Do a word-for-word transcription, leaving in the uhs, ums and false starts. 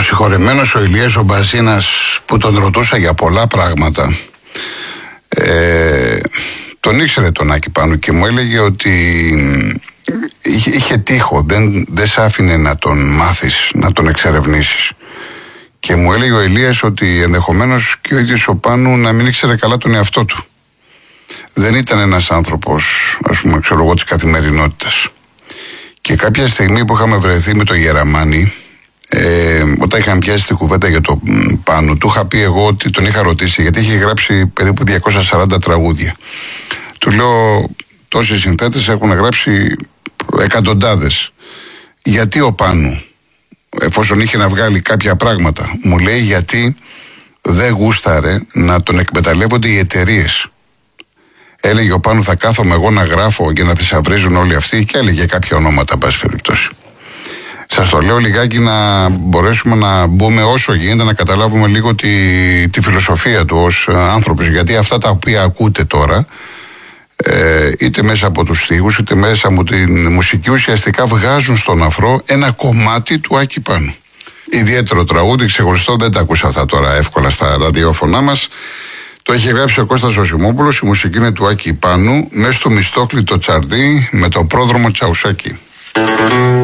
συγχωρεμένος ο Ηλίας ο Μπαζίνας που τον ρωτούσα για πολλά πράγματα, ε, τον ήξερε τον Άκη Πάνου και μου έλεγε ότι είχε, είχε τείχο, δεν, δεν σ' άφηνε να τον μάθεις, να τον εξερευνήσεις. Και μου έλεγε ο Ηλίας ότι ενδεχομένως και ο ίδιος ο Πάνου να μην ήξερε καλά τον εαυτό του. Δεν ήταν ένας άνθρωπος, ας πούμε, ξέρω εγώ, της καθημερινότητας. Και κάποια στιγμή που είχαμε βρεθεί με τον Γεραμάνη, ε, όταν είχαμε πιάσει την κουβέντα για το Πάνου, του είχα πει εγώ ότι τον είχα ρωτήσει, γιατί είχε γράψει περίπου διακόσια σαράντα τραγούδια. Του λέω, τόσοι συνθέτες έχουν γράψει εκατοντάδες. Γιατί ο Πάνου, εφόσον είχε να βγάλει κάποια πράγματα? Μου λέει, γιατί δεν γούσταρε να τον εκμεταλλεύονται οι εταιρείες. Έλεγε ο Πάνου, θα κάθομαι εγώ να γράφω και να θησαυρίζουν όλοι αυτοί, και έλεγε κάποια ονόματα, πάση περιπτώσει. Σας το λέω λιγάκι να μπορέσουμε να μπούμε όσο γίνεται, να καταλάβουμε λίγο τη, τη φιλοσοφία του ως άνθρωπος, γιατί αυτά τα οποία ακούτε τώρα, ε, είτε μέσα από τους στίχους είτε μέσα από την μουσική, ουσιαστικά βγάζουν στον αφρό ένα κομμάτι του Άκη Πάνου. Ιδιαίτερο τραγούδι, ξεχωριστό, δεν τα ακούσα αυτά τώρα εύκολα στα ραδιόφωνά μας. Το έχει γράψει ο Κώστας Ζωσιμόπουλος, η μουσική είναι του Άκη Πάνου, μέσα στο Μιστόκλι το Τσαρδί με το πρόδρομο Τσαουσάκη.